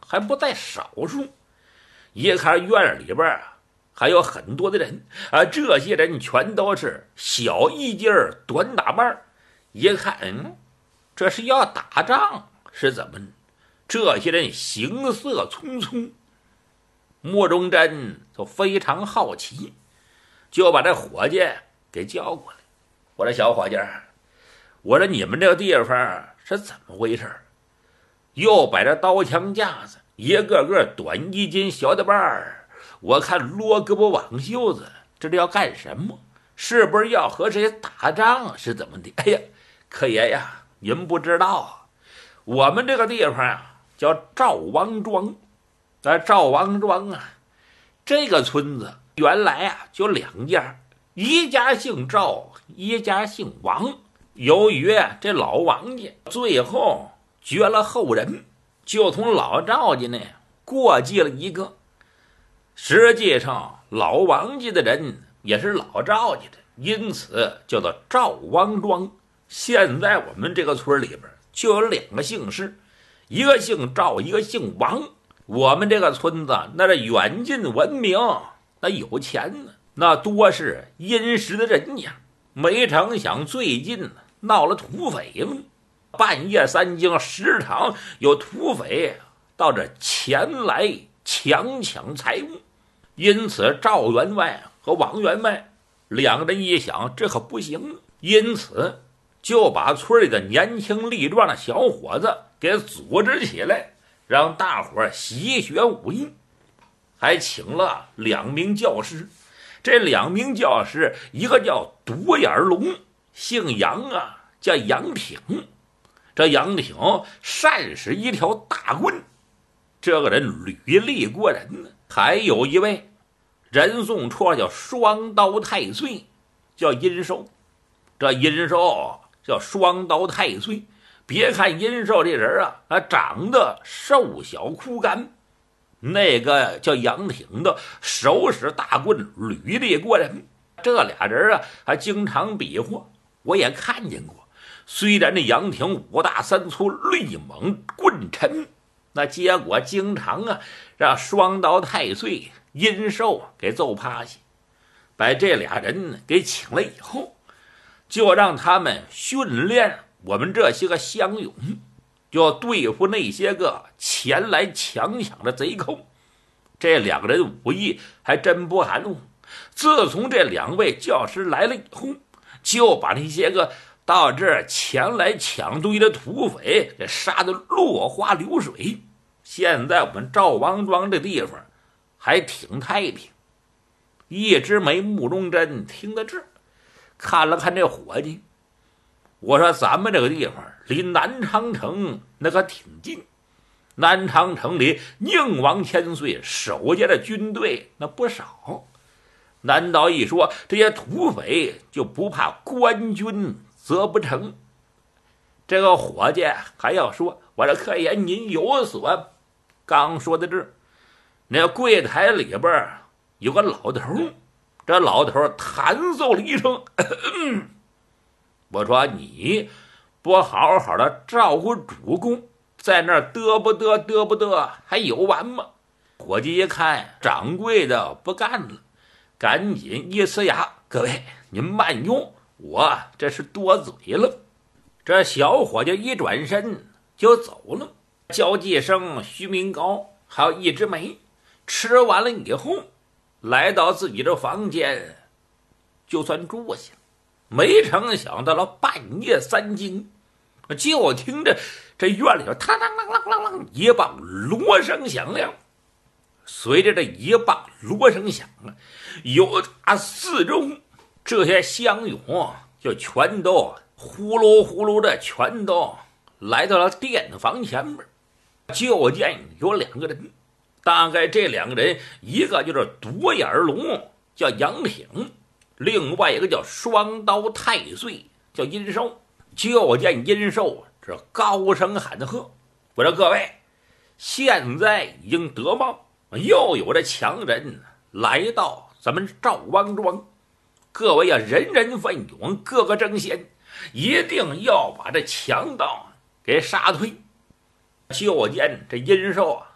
还不在少数。一看院里边还有很多的人这些人全都是小衣襟短打扮，一看这是要打仗是怎么？这些人行色匆匆。慕容真就非常好奇，就把这伙计给叫过来。我说小伙计，我说你们这个地方是怎么回事？又摆着刀枪架子，一个个短衣襟小的伴儿，我看罗胳膊挽袖子，这是要干什么？是不是要和谁打仗是怎么的？哎呀，客爷呀，您不知道我们这个地方叫赵王庄。赵王庄这个村子原来就两家，一家姓赵，一家姓王。由于这老王家最后绝了后人，就从老赵家呢过继了一个。实际上老王家的人也是老赵家的，因此叫做赵王庄。现在我们这个村里边就有两个姓氏，一个姓赵，一个姓王。我们这个村子那是远近闻名，那有钱呢，那多是殷实的人家。没成想最近闹了土匪嘛，半夜三更时常有土匪到这前来强抢财物。因此赵员外和王员外两个人一想，这可不行，因此就把村里的年轻力壮的小伙子给组织起来，让大伙习学武艺，还请了2名教师。这2名教师，一个叫独眼龙，姓杨叫杨挺。这杨挺善使一条大棍，这个人履历过人呢。还有一位人送绰叫双刀太岁，叫殷寿。这殷寿叫双刀太岁。别看殷寿这人长得瘦小枯干，那个叫杨挺的手使大棍，履历过人。这俩人还经常比划，我也看见过。虽然这杨挺5大3粗，力猛棍沉，那结果经常让双刀太岁殷寿给揍趴下。把这俩人给请了以后，就让他们训练我们这些个乡勇，就要对付那些个前来强抢的贼寇。这2个人武艺还真不含糊。自从这2位教师来了以后，就把那些个到这儿前来抢东西的土匪给杀得落花流水。现在我们赵王庄这地方还挺太平。一直没慕容真听到这儿，看了看这伙计，我说咱们这个地方离南昌城那可挺近，南昌城里宁王千岁手下的军队那不少，难道一说这些土匪就不怕官军责不成？这个伙计还要说，我说客爷您有所。刚说到这儿，那柜台里边有个老头，这老头弹奏了一声我说你不好好的照顾主公，在那儿嘚不嘚还有完吗？伙计一看掌柜的不干了，赶紧一呲牙，各位您慢用，我这是多嘴了。这小伙计一转身就走了，交际生、徐明高还有一枝梅吃完了以后，来到自己的房间就算住下。没成想到了半夜3更，就听着这院里头嘡啷啷啷啷啷一棒锣声响亮。随着这一棒锣声响有4周这些乡勇就全都呼噜呼噜的全都来到了店房前面。就见有2个人，大概这2个人一个就是独眼龙叫杨挺，另外一个叫双刀太岁叫殷寿。就见殷寿这高声喊喝，我说各位，现在已经得报，又有这强人来到咱们赵王庄，各位人人奋勇，个个争先，一定要把这强盗给杀退。就见这殷寿